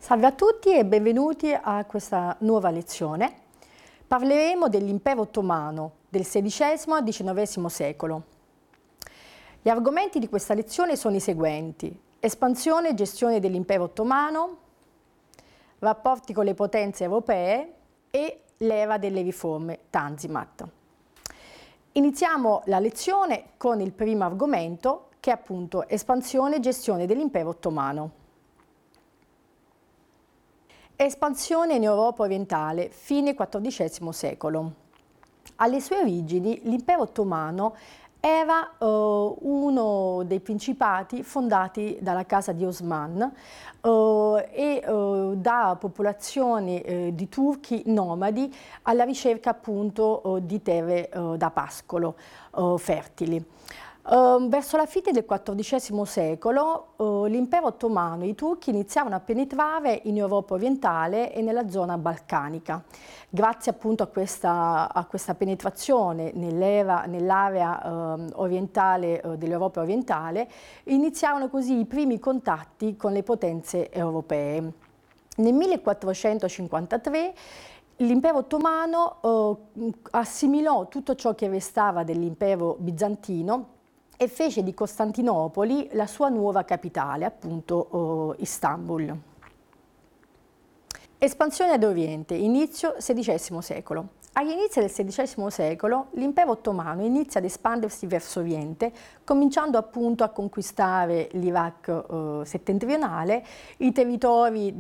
Salve a tutti e benvenuti a questa nuova lezione. Parleremo dell'impero ottomano del XVI al XIX secolo. Gli argomenti di questa lezione sono i seguenti: espansione e gestione dell'impero ottomano, rapporti con le potenze europee e l'era delle riforme Tanzimat. Iniziamo la lezione con il primo argomento, che è appunto espansione e gestione dell'impero ottomano. Espansione in Europa orientale, fine XIV secolo. Alle sue origini l'impero ottomano era uno dei principati fondati dalla casa di Osman da popolazioni di turchi nomadi alla ricerca appunto di terre da pascolo fertili. Verso la fine del XIV secolo l'impero ottomano e i turchi iniziarono a penetrare in Europa orientale e nella zona balcanica. Grazie appunto a questa penetrazione nell'area orientale dell'Europa orientale, iniziarono così i primi contatti con le potenze europee. Nel 1453 l'impero ottomano assimilò tutto ciò che restava dell'impero bizantino e fece di Costantinopoli la sua nuova capitale, appunto Istanbul. Espansione ad Oriente, inizio XVI secolo. Agli inizi del XVI secolo l'impero ottomano inizia ad espandersi verso Oriente, cominciando appunto a conquistare l'Iraq settentrionale, i territori